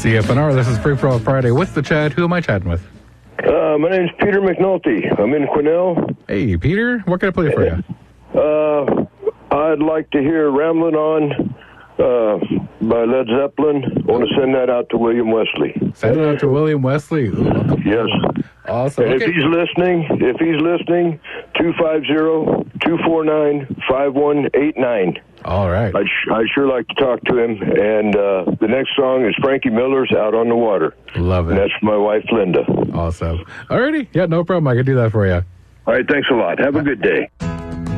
CFNR, this is Free For All Friday. What's the chat? Who am I chatting with? My name's Peter McNulty. I'm in Quesnel. Hey, Peter. What can I play for you? I'd like to hear Ramblin' On by Led Zeppelin. I want to send that out to William Wesley. Send it out to William Wesley. Ooh, yes. Awesome. And okay. if he's listening, 250-249-5189. All right. I'd sure like to talk to him. And the next song is Frankie Miller's Out on the Water. Love it. And that's for my wife, Linda. Awesome. All righty. Yeah, no problem. I can do that for you. All right, thanks a lot. Have a good day.